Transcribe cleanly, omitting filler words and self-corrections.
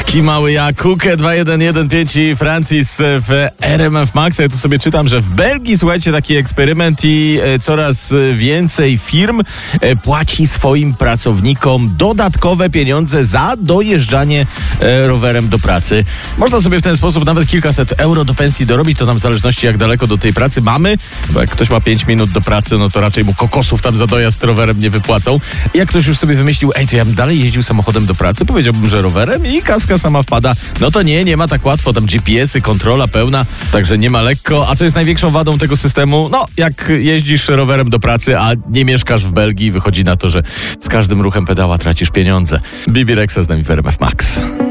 Taki mały Kukę 2115 i Francis w RMF Max. Ja tu sobie czytam, że w Belgii, słuchajcie, taki eksperyment i coraz więcej firm płaci swoim pracownikom dodatkowe pieniądze za dojeżdżanie rowerem do pracy. Można sobie w ten sposób nawet kilkaset euro do pensji dorobić, to tam w zależności jak daleko do tej pracy mamy, bo jak ktoś ma 5 minut do pracy, no to raczej mu kokosów tam za dojazd rowerem nie wypłacą. Jak ktoś już sobie wymyślił, to ja bym dalej jeździł samochodem do pracy, powiedziałbym, że rowerem i kaska sama wpada. No to nie ma tak łatwo, tam GPS-y, kontrola pełna, także nie ma lekko. A co jest największą wadą tego systemu? No, jak jeździsz rowerem do pracy, a nie mieszkasz w Belgii, wychodzi na to, że z każdym ruchem pedała tracisz pieniądze. Bibi Rexha z nami w RMF Max.